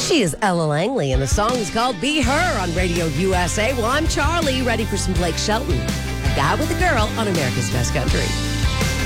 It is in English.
She is Ella Langley, and the song is called Be Her on Radio USA. Well, I'm Charlie, ready for some Blake Shelton. A Guy with a Girl on America's Best Country.